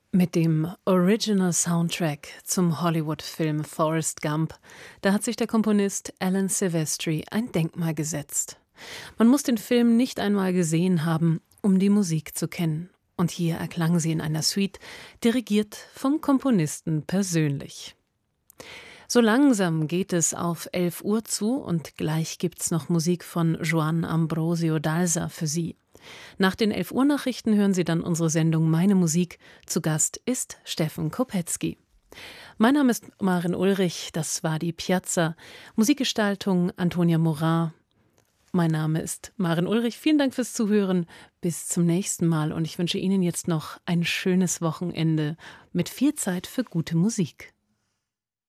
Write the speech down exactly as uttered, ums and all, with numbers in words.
Mit dem Original Soundtrack zum Hollywood-Film Forrest Gump, da hat sich der Komponist Alan Silvestri ein Denkmal gesetzt. Man muss den Film nicht einmal gesehen haben, um die Musik zu kennen. Und hier erklang sie in einer Suite, dirigiert vom Komponisten persönlich. So langsam geht es auf elf Uhr zu und gleich gibt's noch Musik von Juan Ambrosio Dalsa für Sie. Nach den elf Uhr Nachrichten hören Sie dann unsere Sendung Meine Musik. Zu Gast ist Steffen Kopetzky. Mein Name ist Maren Ulrich, das war die Piazza. Musikgestaltung Antonia Morin. Mein Name ist Maren Ulrich. Vielen Dank fürs Zuhören. Bis zum nächsten Mal und ich wünsche Ihnen jetzt noch ein schönes Wochenende mit viel Zeit für gute Musik.